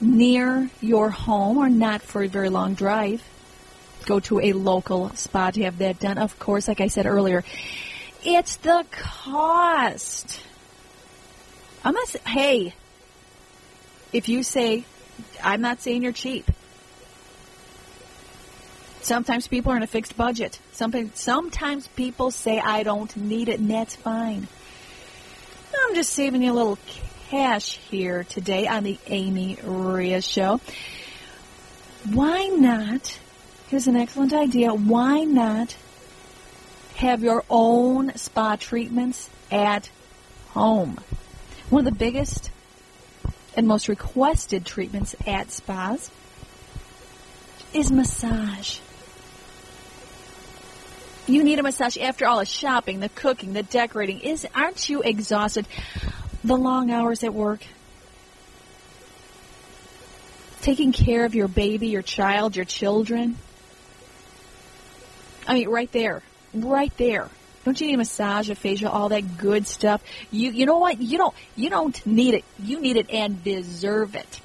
near your home or not for a very long drive, go to a local spa to have that done. Of course, like I said earlier, it's the cost. Hey, if you say, I'm not saying you're cheap. Sometimes people are in a fixed budget. Sometimes people say, I don't need it, and that's fine. I'm just saving you a little cash here today on the Amy Rhea Show. Why not, here's an excellent idea, why not have your own spa treatments at home? One of the biggest and most requested treatments at spas is massage. You need a massage after all the shopping, the cooking, the decorating. Aren't you exhausted? The long hours at work. Taking care of your baby, your child, your children. I mean, right there. Right there. Don't you need a massage, a facial, all that good stuff? You know what? You don't need it. You need it and deserve it.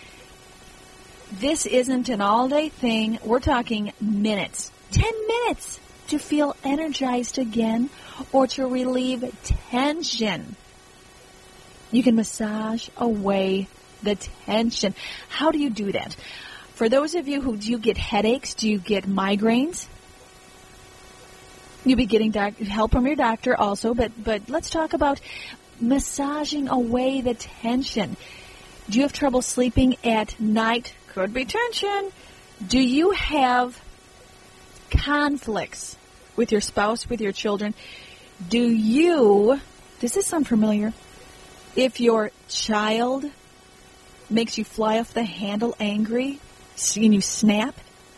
This isn't an all-day thing. We're talking minutes. 10 minutes to feel energized again or to relieve tension. You can massage away the tension. How do you do that? For those of you who do you get headaches, do you get migraines? You'll be getting help from your doctor also, but let's talk about massaging away the tension. Do you have trouble sleeping at night? Could be tension. Do you have conflicts with your spouse, with your children? Does this sound familiar? If your child makes you fly off the handle angry and you snap.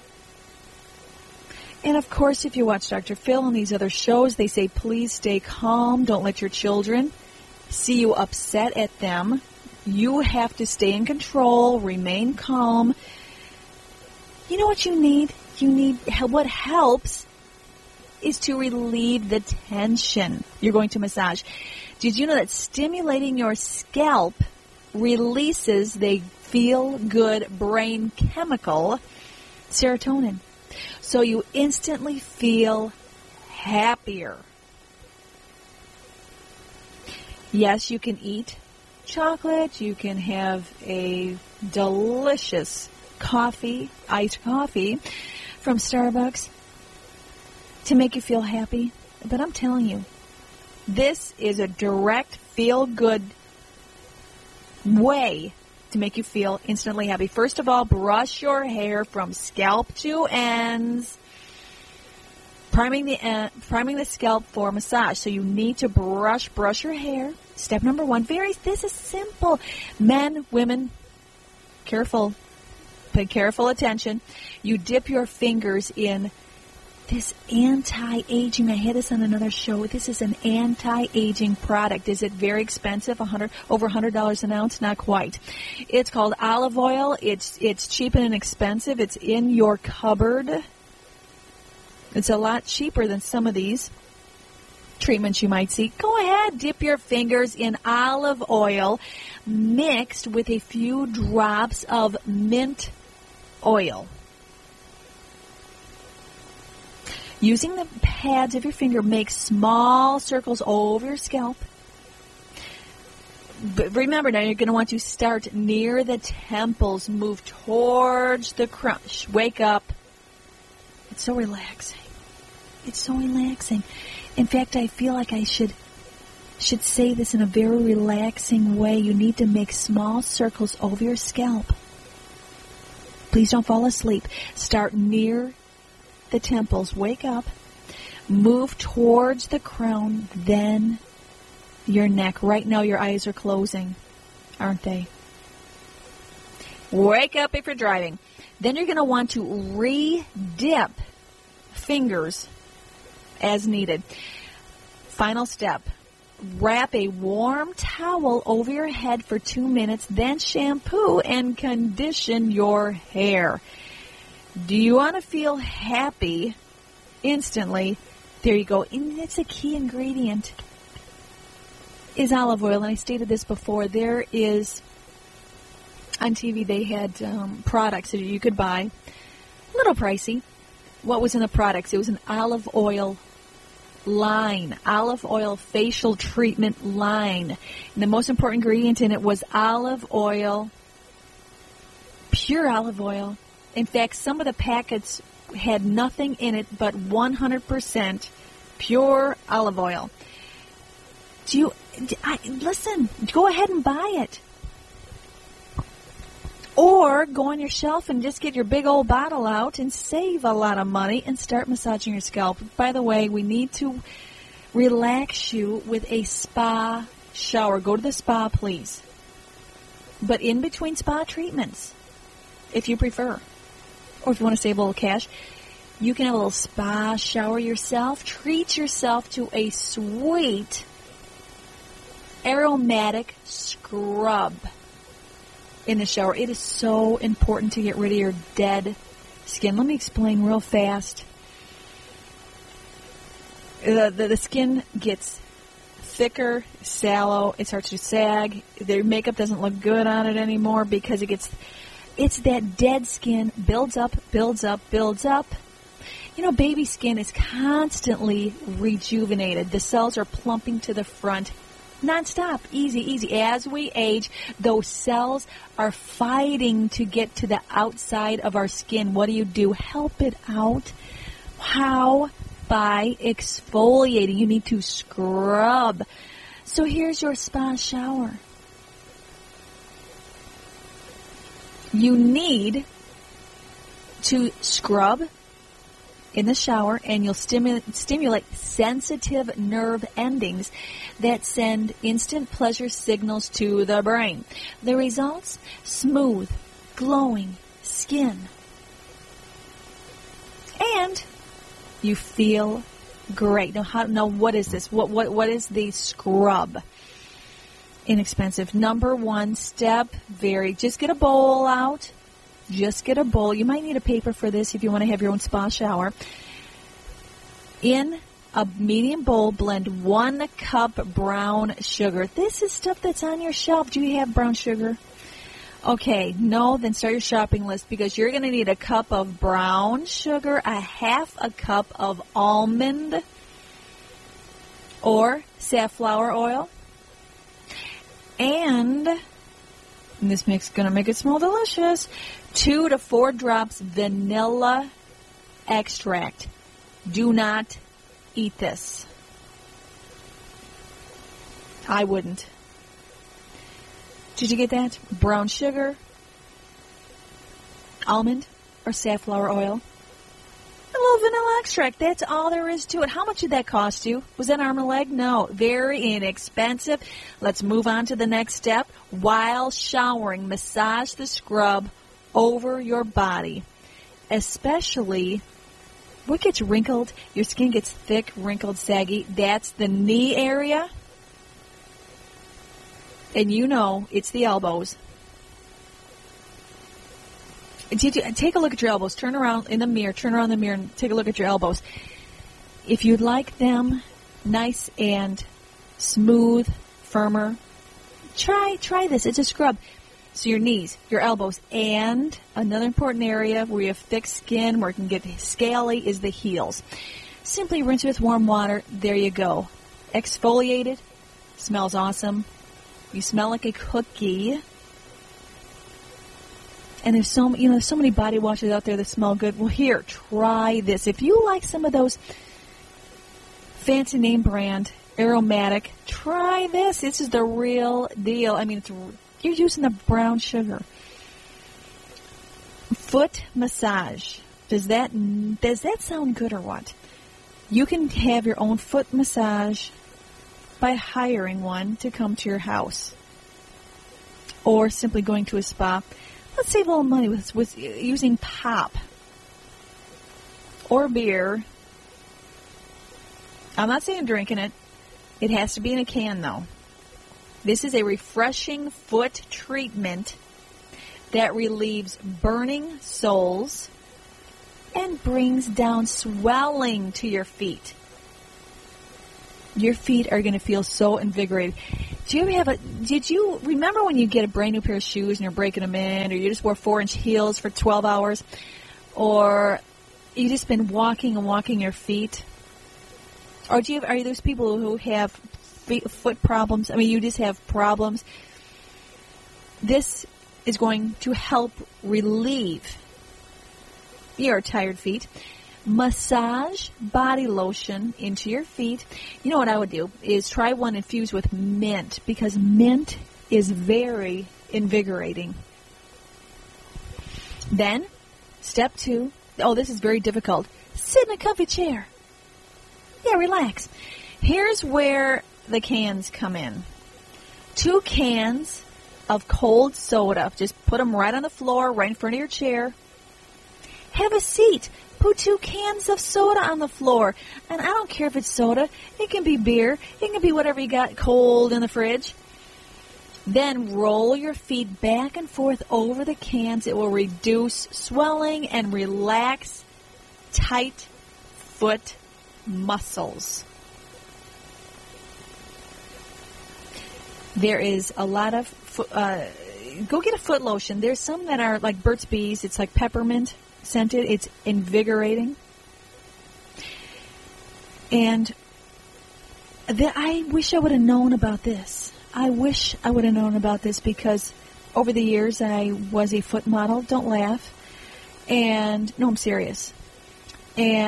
And of course, if you watch Dr. Phil and these other shows, they say, please stay calm. Don't let your children see you upset at them. You have to stay in control, remain calm. You know what you need? What helps is to relieve the tension you're going to massage. Did you know that stimulating your scalp releases the feel-good brain chemical, serotonin? So you instantly feel happier. Yes, you can eat chocolate. You can have a delicious coffee, iced coffee from Starbucks to make you feel happy. But I'm telling you, this is a direct feel-good way to make you feel instantly happy. First of all, brush your hair from scalp to ends, priming the scalp for massage. So you need to brush your hair. Step number one. This is simple. Men, women, careful. Pay careful attention. You dip your fingers in this anti-aging. I had this on another show. This is an anti-aging product. Is it very expensive? Over $100 an ounce? Not quite. It's called olive oil. It's cheap and inexpensive. It's in your cupboard. It's a lot cheaper than some of these treatments you might see. Go ahead, dip your fingers in olive oil mixed with a few drops of mint oil. Using the pads of your finger, make small circles over your scalp. But remember, now you're going to want to start near the temples. Move towards the crunch. Wake up. It's so relaxing. It's so relaxing. In fact, I feel like I should say this in a very relaxing way. You need to make small circles over your scalp. Please don't fall asleep. Start near the temples. Wake up. Move towards the crown, then your neck. Right now your eyes are closing, aren't they? Wake up if you're driving. Then you're going to want to re-dip fingers as needed. Final step. Wrap a warm towel over your head for 2 minutes, then shampoo and condition your hair. Do you want to feel happy instantly? There you go. And that's a key ingredient is olive oil. And I stated this before. There is on TV they had products that you could buy, a little pricey. What was in the products? It was an olive oil line, olive oil facial treatment line. And the most important ingredient in it was olive oil, pure olive oil. In fact, some of the packets had nothing in it but 100% pure olive oil. Listen, go ahead and buy it. Or go on your shelf and just get your big old bottle out and save a lot of money and start massaging your scalp. By the way, we need to relax you with a spa shower. Go to the spa, please. But in between spa treatments, if you prefer, or if you want to save a little cash, you can have a little spa shower yourself. Treat yourself to a sweet aromatic scrub in the shower. It is so important to get rid of your dead skin. Let me explain real fast. The skin gets thicker, sallow, it starts to sag. Their makeup doesn't look good on it anymore because it's that dead skin builds up, builds up, builds up. You know, baby skin is constantly rejuvenated. The cells are plumping to the front nonstop, easy. As we age, those cells are fighting to get to the outside of our skin. What do? Help it out. How? By exfoliating. You need to scrub. So here's your spa shower. You need to scrub in the shower, and you'll stimulate sensitive nerve endings that send instant pleasure signals to the brain. The results? Smooth, glowing skin. And you feel great. Now what is this? What is the scrub? Inexpensive. Number one step, just get a bowl out. Just get a bowl. You might need a paper for this if you want to have your own spa shower. In a medium bowl, blend 1 cup brown sugar. This is stuff that's on your shelf. Do you have brown sugar? Okay, no, then start your shopping list because you're going to need a cup of brown sugar, a half a cup of almond or safflower oil, and this mix is going to make it smell delicious, 2 to 4 drops vanilla extract. Do not eat this. I wouldn't. Did you get that? Brown sugar, almond, or safflower oil. A little vanilla extract. That's all there is to it. How much did that cost you? Was that arm and leg? No. Very inexpensive. Let's move on to the next step. While showering, massage the scrub over your body. Especially, what gets wrinkled? Your skin gets thick, wrinkled, saggy. That's the knee area. And you know it's the elbows. Take a look at your elbows. Turn around in the mirror. Turn around the mirror and take a look at your elbows. If you'd like them nice and smooth, firmer, try this. It's a scrub. So your knees, your elbows, and another important area where you have thick skin, where it can get scaly, is the heels. Simply rinse with warm water. There you go. Exfoliated. Smells awesome. You smell like a cookie. And there's so many body washes out there that smell good. Well, here, try this. If you like some of those fancy name brand aromatic, try this. This is the real deal. I mean, you're using the brown sugar. Foot massage. Does that sound good or what? You can have your own foot massage by hiring one to come to your house, or simply going to a spa. Let's save a little money with using pop or beer. I'm not saying drinking it. It has to be in a can, though. This is a refreshing foot treatment that relieves burning soles and brings down swelling to your feet. Your feet are going to feel so invigorated. Do you ever did you remember when you get a brand new pair of shoes and you're breaking them in, or you just wore 4-inch heels for 12 hours, or you just been walking and walking your feet? Or are you those people who have foot problems? I mean, you just have problems. This is going to help relieve your tired feet. Massage body lotion into your feet. You know what I would do is try one infused with mint, because mint is very invigorating. Then, step 2. Oh, this is very difficult. Sit in a comfy chair. Yeah, relax. Here's where the cans come in. 2 cans of cold soda. Just put them right on the floor, right in front of your chair. Have a seat. Put 2 cans of soda on the floor. And I don't care if it's soda. It can be beer. It can be whatever you got cold in the fridge. Then roll your feet back and forth over the cans. It will reduce swelling and relax tight foot muscles. There is a lot of go get a foot lotion. There's some that are like Burt's Bees. It's like peppermint scented. It's invigorating. And I wish I would have known about this. I wish I would have known about this, because over the years I was a foot model. Don't laugh. And no, I'm serious. And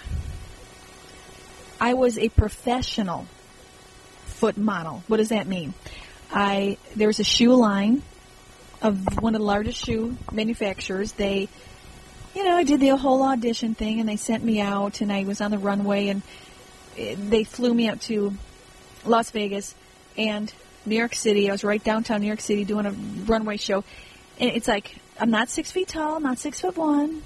I was a professional foot model. What does that mean? There was a shoe line of one of the largest shoe manufacturers. I did the whole audition thing, and they sent me out, and I was on the runway, and they flew me out to Las Vegas and New York City. I was right downtown New York City doing a runway show. And it's like, I'm not 6 feet tall, I'm not 6'1",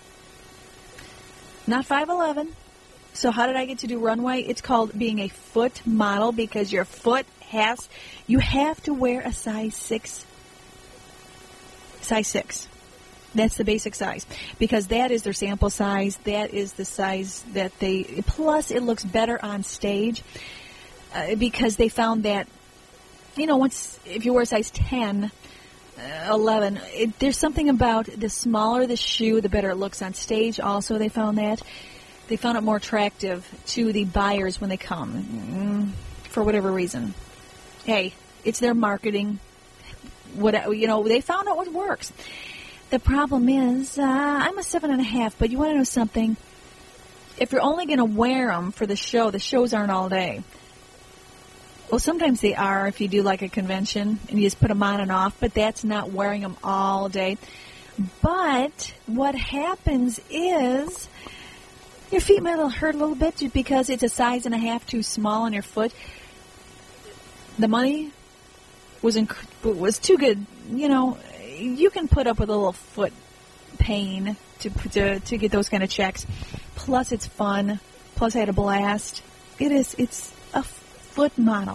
not 5'11". So how did I get to do runway? It's called being a foot model, because your foot you have to wear a size 6. Size 6. That's the basic size, because that is their sample size. That is the size that plus it looks better on stage, because they found that, if you wear a size 10, 11, there's something about the smaller the shoe, the better it looks on stage. Also, they found that. They found it more attractive to the buyers when they come, for whatever reason. Hey, it's their marketing. They found out what works. The problem is, I'm a 7.5, but you want to know something? If you're only going to wear them for the shows aren't all day. Well, sometimes they are if you do like a convention and you just put them on and off, but that's not wearing them all day. But what happens is your feet might hurt a little bit just because it's a size and a half too small on your foot. The money was too good. You can put up with a little foot pain to get those kind of checks. Plus, it's fun. Plus, I had a blast. It's a foot model.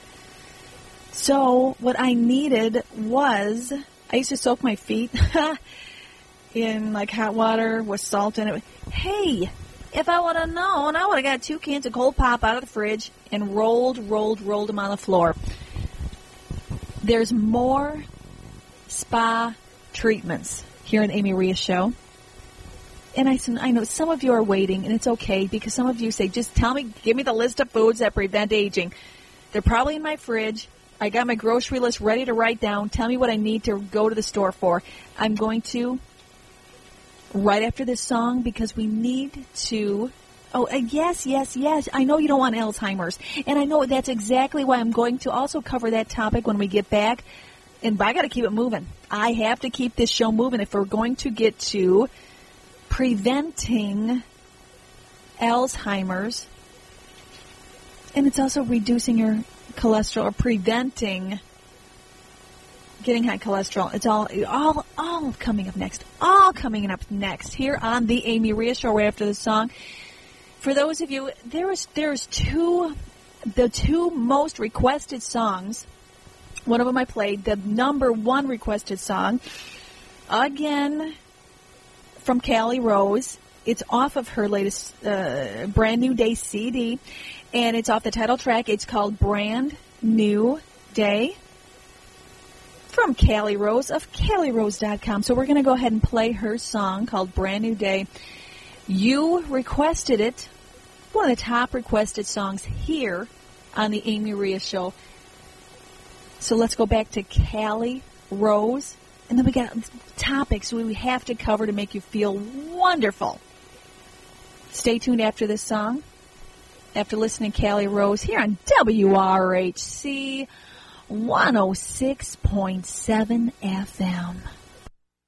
So, what I needed was, I used to soak my feet in like hot water with salt in it. Hey, if I would have known, I would have got 2 cans of cold pop out of the fridge and rolled them on the floor. There's more spa treatments here in Amy Rhea Show. And I know some of you are waiting, and it's okay, because some of you say, just give me the list of foods that prevent aging. They're probably in my fridge. I got my grocery list ready to write down. Tell me what I need to go to the store for. I'm going to, right after this song, because we need to... yes. I know you don't want Alzheimer's. And I know that's exactly why I'm going to also cover that topic when we get back. And I got to keep it moving. I have to keep this show moving if we're going to get to preventing Alzheimer's. And it's also reducing your cholesterol, or preventing getting high cholesterol. It's all coming up next. All coming up next here on the Amy Rhea Show right after the song. For those of you, there's the two most requested songs. One of them I played, the number 1 requested song, again, from Callie Rose. It's off of her latest Brand New Day CD, and it's off the title track. It's called Brand New Day from Callie Rose of CallieRose.com. So we're going to go ahead and play her song called Brand New Day. You requested it, one of the top requested songs here on the Amy Rhea Show. So let's go back to Callie Rose. And then we got topics we have to cover to make you feel wonderful. Stay tuned after this song, after listening to Callie Rose here on WRHC 106.7 FM.